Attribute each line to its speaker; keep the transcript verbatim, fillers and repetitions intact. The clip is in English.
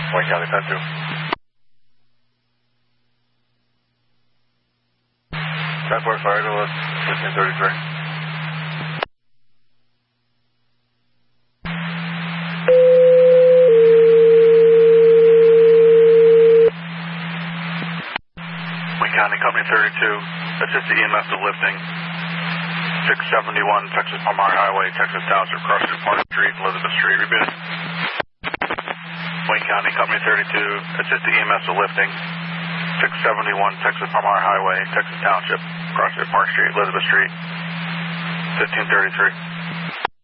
Speaker 1: Wayne County, ten two. ten four, fire to us, fifteen thirty-three. Wayne County, Company thirty-two, assist the E M S to lifting. six seventy-one Texas Palmar Highway, Texas Township, crossing Park Street, Elizabeth Street. Repeat it. Wayne County, Company thirty-two, assist the E M S to lifting. six seventy-one Texas Palmar Highway, Texas Township, crossing Park Street, Elizabeth Street. fifteen thirty-three.